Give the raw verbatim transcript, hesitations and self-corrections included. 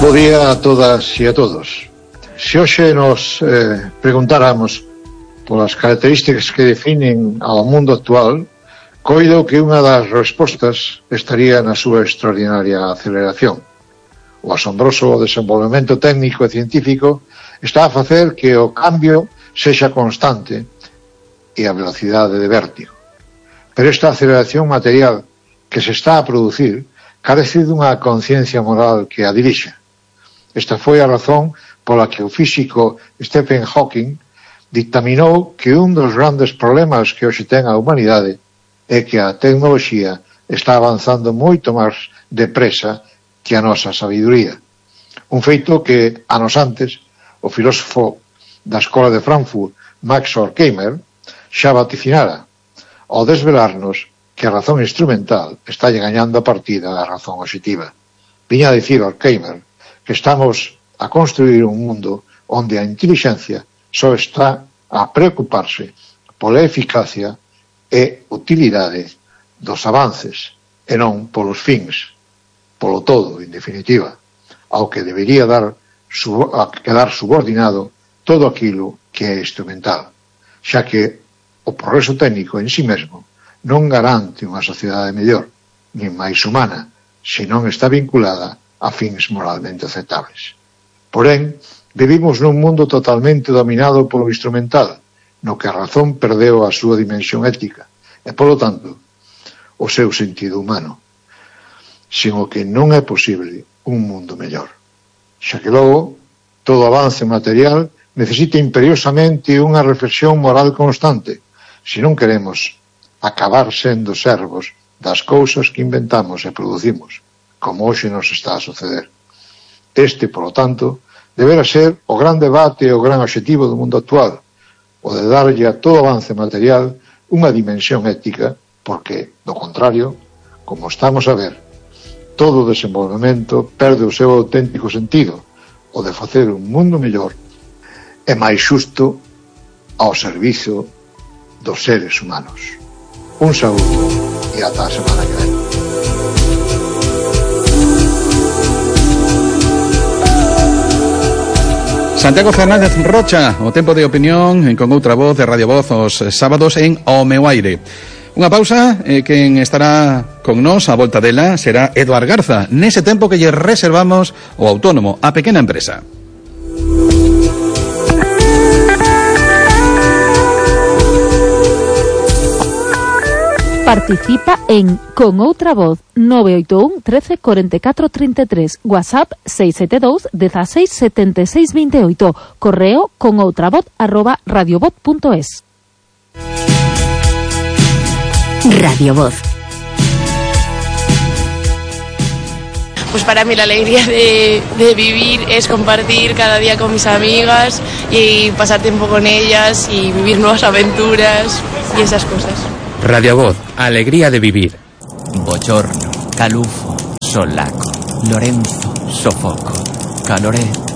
Bo día a todas e a todos. Se hoxe nos eh, preguntáramos polas características que definen ao mundo actual, coido que unha das respostas estaría na súa extraordinaria aceleración. O asombroso desenvolvemento técnico e científico está a facer que o cambio sexa constante e a velocidade de vértigo. Pero esta aceleración material que se está a producir carece dunha conciencia moral que a dirixa. Esta foi a razón pola que o físico Stephen Hawking dictaminou que un dos grandes problemas que hoxe ten a humanidade é que a tecnoloxía está avanzando moito máis depresa que a nosa sabiduría. Un feito que, anos antes, o filósofo da Escola de Frankfurt, Max Horkheimer, xa vaticinara, ao desvelarnos que a razón instrumental está gañando a partida da razón obxectiva. Viña a dicir Horkheimer que estamos a construir un mundo onde a intelixencia só está a preocuparse pola eficacia e utilidade dos avances e non polos fins, polo todo, en definitiva, ao que debería dar a quedar subordinado todo aquilo que é instrumental, xa que o progreso técnico en sí mesmo non garante unha sociedade mellor, nin máis humana, se non está vinculada a fins moralmente aceptables. Porén, vivimos nun mundo totalmente dominado polo instrumental, no que a razón perdeu a súa dimensión ética e, polo tanto, o seu sentido humano, sen o que non é posible un mundo mellor. Xa que logo, todo avance material necesita imperiosamente unha reflexión moral constante, se non queremos acabar sendo servos das cousas que inventamos e producimos, como hoxe nos está a suceder. Este, polo tanto, deberá ser o gran debate e o gran obxectivo do mundo actual, o de darlle a todo avance material unha dimensión ética, porque, do contrario, como estamos a ver, todo o desenvolvemento perde o seu auténtico sentido, o de facer un mundo mellor e máis xusto ao servizo dos seres humanos. Un saúdo e ata a semana que ven. Santiago Fernández Rocha, o tempo de opinión con outra voz de Radio Voz os sábados en O Meu Aire. Unha pausa, eh, quen estará con nós a volta dela será Eduard Garza, nese tempo que lle reservamos o autónomo, a pequena empresa. Participa en Con Outra Voz nove oito un, trece, cuarenta y cuatro, treinta y tres, WhatsApp seis siete dos, dieciséis, setenta y seis, veintiocho, correo conoutravoz arroba radiovoz punto es. Radio Voz. Pues para mí la alegría de, de vivir es compartir cada día con mis amigas y pasar tiempo con ellas y vivir nuevas aventuras y esas cosas. Radio Voz, alegría de vivir. Bochorno, calufo, solaco, Lorenzo, sofoco, caloret,